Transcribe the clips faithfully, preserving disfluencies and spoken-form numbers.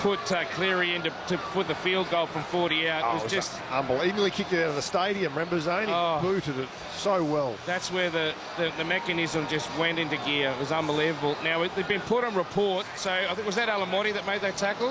put uh, Cleary in to, to put the field goal from forty out. Oh, it was, it was just unbelievable. He kicked it out of the stadium. Remember, Zane? He oh, booted it so well. That's where the, the, the mechanism just went into gear. It was unbelievable. Now, it, they've been put on report. So I think, was that Alamotti that made that tackle?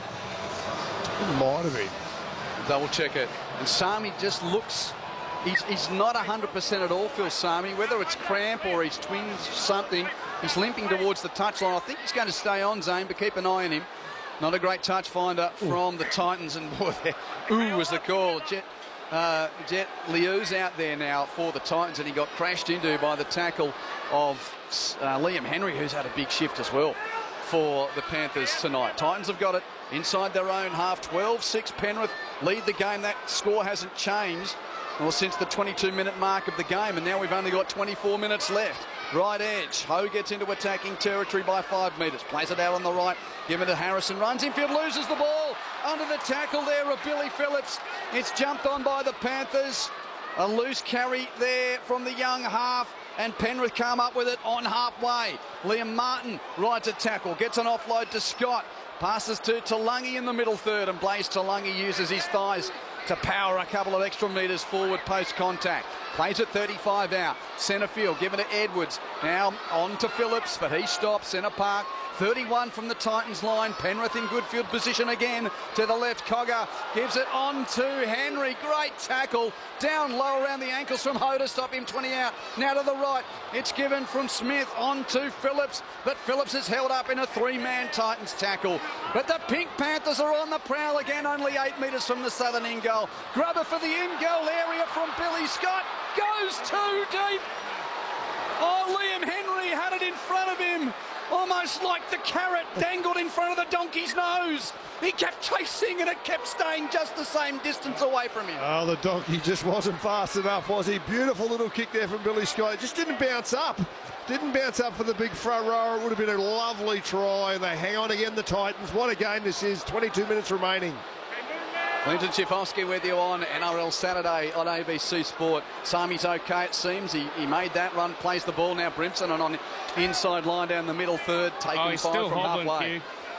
It might have been. Double check it. And Sami just looks... He's, he's not one hundred percent at all, Phil Sami. Whether it's cramp or he's twins something, he's limping towards the touchline. I think he's going to stay on, Zane, but keep an eye on him. Not a great touch finder from the Titans. And boy, ooh was the call. Jet, uh, Jet Liu's out there now for the Titans, and he got crashed into by the tackle of uh, Liam Henry, who's had a big shift as well for the Panthers tonight. Titans have got it inside their own half. twelve six Penrith lead the game. That score hasn't changed well since the twenty-two minute mark of the game, and now we've only got twenty-four minutes left. Right edge, Ho gets into attacking territory by five metres, plays it out on the right, give it to Harrison, runs infield, loses the ball, under the tackle there of Billy Phillips. It's jumped on by the Panthers. A loose carry there from the young half, and Penrith come up with it on halfway. Liam Martin rides a tackle, gets an offload to Scott, passes to Talangi in the middle third, and Blaze Talangi uses his thighs to power a couple of extra metres forward post-contact. Plays at thirty-five out. Centre field, given to Edwards. Now on to Phillips, but he stops. Centre park, thirty-one from the Titans line. Penrith in good field position again. To the left, Cogger gives it on to Henry. Great tackle. Down low around the ankles from Ho to stop him, twenty out. Now to the right. It's given from Smith on to Phillips, but Phillips is held up in a three-man Titans tackle. But the Pink Panthers are on the prowl again, only eight metres from the southern in goal. Grubber for the in-goal area from Billy Scott. Goes too deep. Oh, Liam Henry had it in front of him. Almost like the carrot dangled in front of the donkey's nose. He kept chasing and it kept staying just the same distance away from him. Oh, the donkey just wasn't fast enough, was he? Beautiful little kick there from Billy Scott. It just didn't bounce up. Didn't bounce up for the big front rower. It would have been a lovely try. They hang on again, the Titans. What a game this is. twenty-two minutes remaining. Clinton Schifowski with you on N R L Saturday on A B C Sport. Sami's okay, it seems. He, he made that run, plays the ball now. Brimson and on inside line down the middle third, taking oh, he's five still from hobbling, halfway.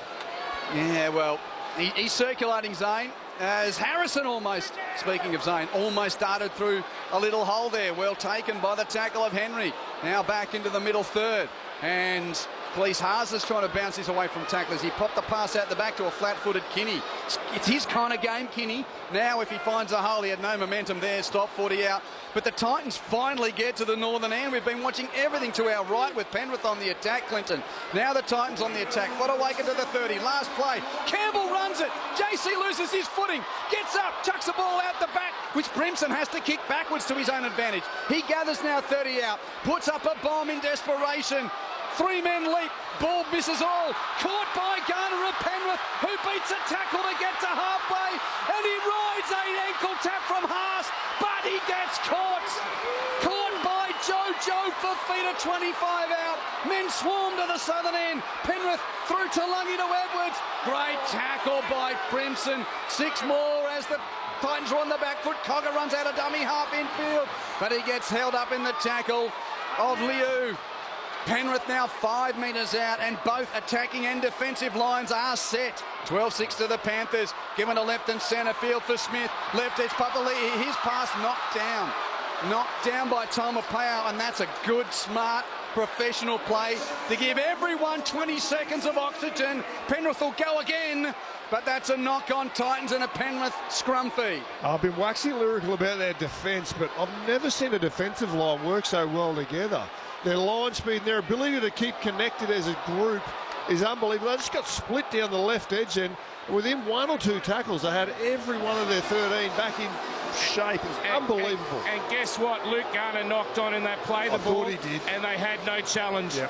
Q. Yeah, well, he, he's circulating, Zane, as Harrison almost, speaking of Zane, almost darted through a little hole there. Well taken by the tackle of Henry. Now back into the middle third. And Felice Haas is trying to bounce this away from tacklers. He popped the pass out the back to a flat-footed Kinney. It's his kind of game, Kinney. Now if he finds a hole, he had no momentum there. Stop, forty out. But the Titans finally get to the northern end. We've been watching everything to our right with Penrith on the attack, Clinton. Now the Titans on the attack. Fodawaker to the thirty. Last play. Campbell runs it. J C loses his footing. Gets up. Chucks the ball out the back, which Brimson has to kick backwards to his own advantage. He gathers now thirty out. Puts up a bomb in desperation. Three men leap, ball misses all. Caught by Garner of Penrith, who beats a tackle to get to halfway, and he rides a ankle tap from Haas, but he gets caught. Caught by Jojo Fifita, twenty-five out. Men swarm to the southern end. Penrith through to Lungy to Edwards. Great tackle by Brimson. Six more as the Titans are on the back foot. Cogger runs out of dummy half infield, but he gets held up in the tackle of Liu. Penrith now five metres out, and both attacking and defensive lines are set. twelve six to the Panthers, given to left and centre field for Smith. Left edge, Papali'i, his pass knocked down. Knocked down by Tomapao, and that's a good, smart, professional play to give everyone twenty seconds of oxygen. Penrith will go again, but that's a knock on Titans and a Penrith scrum fee. I've been waxing lyrical about their defence, but I've never seen a defensive line work so well together. Their line speed and their ability to keep connected as a group is unbelievable. They just got split down the left edge, and within one or two tackles, they had every one of their thirteen back in shape. It's and, unbelievable. And, and guess what? Luke Garner knocked on in that play, the I ball, thought he did. And they had no challenge. Yep.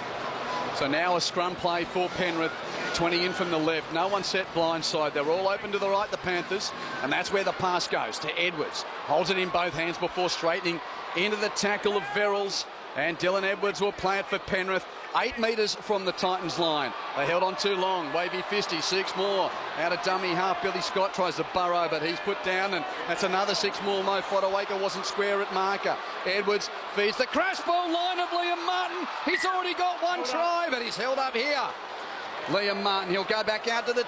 So now a scrum play for Penrith. twenty in from the left. No one set blindside. They're all open to the right, the Panthers. And that's where the pass goes to Edwards. Holds it in both hands before straightening into the tackle of Verrills. And Dylan Edwards will play it for Penrith. Eight metres from the Titans line. They held on too long. Wavy Fisty, six more. Out of dummy half. Billy Scott tries to burrow, but he's put down, and that's another six more. Mo Fodawaker wasn't square at marker. Edwards feeds the crash ball line of Liam Martin. He's already got one try, but he's held up here. Liam Martin, he'll go back out to the